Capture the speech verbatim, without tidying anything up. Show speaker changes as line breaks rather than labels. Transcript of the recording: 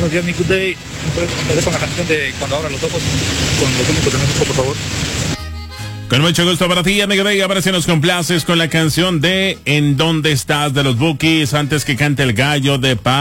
buenos días, mi good day. ¿Puedes con la canción de Cuando abran los ojos? Con los únicos de México, por favor.
Con mucho gusto para ti, amigo Day. Ahora sí nos complaces con la canción de En dónde estás de los Bukis, antes que cante el gallo de paz.